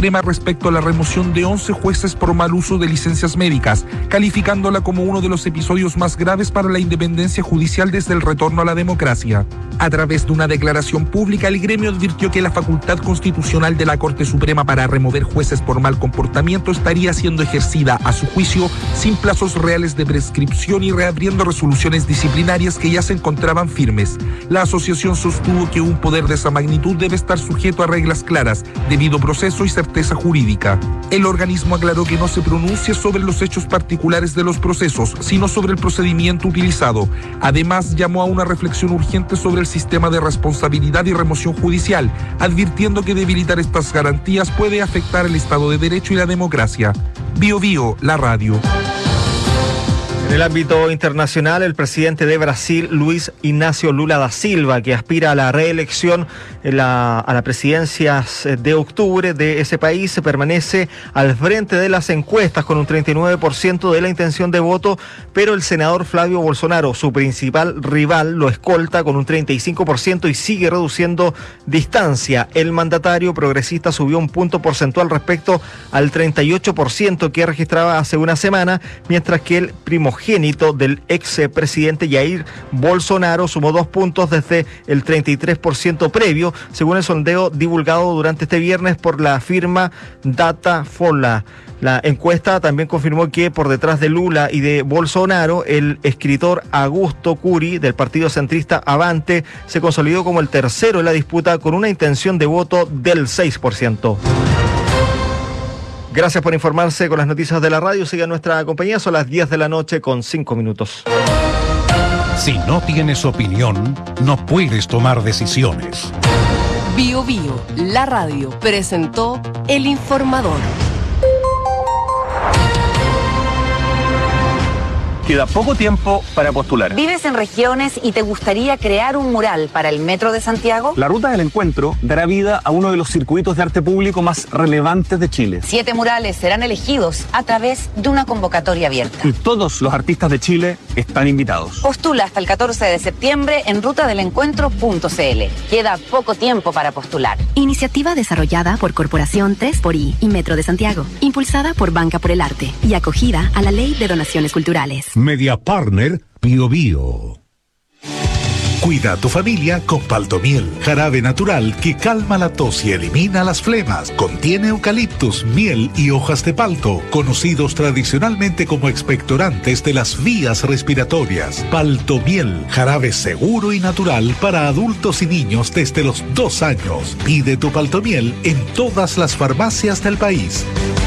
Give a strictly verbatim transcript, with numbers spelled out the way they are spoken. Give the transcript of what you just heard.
Suprema respecto a la remoción de once jueces por mal uso de licencias médicas, calificándola como uno de los episodios más graves para la independencia judicial desde el retorno a la democracia. A través de una declaración pública, el gremio advirtió que la facultad constitucional de la Corte Suprema para remover jueces por mal comportamiento estaría siendo ejercida, a su juicio, sin plazos reales de prescripción y reabriendo resoluciones disciplinarias que ya se encontraban firmes. La asociación sostuvo que un poder de esa magnitud debe estar sujeto a reglas claras, debido proceso y certeza jurídica. El organismo aclaró que no se pronuncia sobre los hechos particulares de los procesos, sino sobre el procedimiento utilizado. Además, llamó a una reflexión urgente sobre el sistema de responsabilidad y remoción judicial, advirtiendo que debilitar estas garantías puede afectar el Estado de Derecho y la democracia. Bio Bio, la radio. En el ámbito internacional, el presidente de Brasil, Luis Ignacio Lula da Silva, que aspira a la reelección en la, a la presidencia de octubre de ese país, se permanece al frente de las encuestas con un treinta y nueve por ciento de la intención de voto, pero el senador Flavio Bolsonaro, su principal rival, lo escolta con un treinta y cinco por ciento y sigue reduciendo distancia. El mandatario progresista subió un punto porcentual respecto al treinta y ocho por ciento que registraba hace una semana, mientras que el primogénito del ex presidente Jair Bolsonaro sumó dos puntos desde el treinta y tres por ciento previo, según el sondeo divulgado durante este viernes por la firma Datafolha. La encuesta también confirmó que por detrás de Lula y de Bolsonaro, el escritor Augusto Curi del partido centrista Avante se consolidó como el tercero en la disputa con una intención de voto del seis por ciento. Gracias por informarse con las noticias de la radio. Siga nuestra compañía, son las diez de la noche con cinco minutos. Si no tienes opinión, no puedes tomar decisiones. Bio Bio, la radio, presentó El Informador. Queda poco tiempo para postular. ¿Vives en regiones y te gustaría crear un mural para el Metro de Santiago? La Ruta del Encuentro dará vida a uno de los circuitos de arte público más relevantes de Chile. Siete murales serán elegidos a través de una convocatoria abierta. Y todos los artistas de Chile están invitados. Postula hasta el catorce de septiembre en ruta del encuentro punto c l. Queda poco tiempo para postular. Iniciativa desarrollada por Corporación tres por I y Metro de Santiago, impulsada por Banca por el Arte y acogida a la Ley de Donaciones Culturales. Media Partner Bio Bio. Cuida a tu familia con Paltomiel, jarabe natural que calma la tos y elimina las flemas. Contiene eucaliptus, miel y hojas de palto, conocidos tradicionalmente como expectorantes de las vías respiratorias. Paltomiel, jarabe seguro y natural para adultos y niños desde los dos años. Pide tu Paltomiel en todas las farmacias del país.